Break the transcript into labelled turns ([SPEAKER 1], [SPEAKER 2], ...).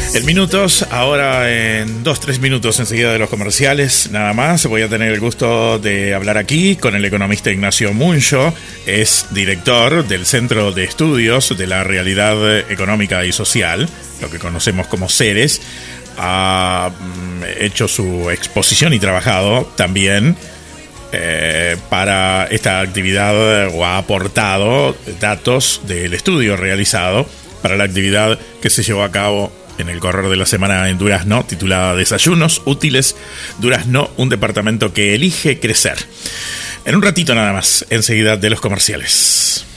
[SPEAKER 1] En minutos, ahora en 2-3 minutos enseguida de los comerciales, nada más, voy a tener el gusto de hablar aquí con el economista Ignacio Muncho. Es director del Centro de Estudios de la Realidad Económica y Social, lo que conocemos como CERES. Ha hecho su exposición y trabajado también para esta actividad, o ha aportado datos del estudio realizado para la actividad que se llevó a cabo en el correr de la semana en Durazno, titulada Desayunos Útiles Durazno, un departamento que elige crecer. En un ratito nada más, enseguida de los comerciales.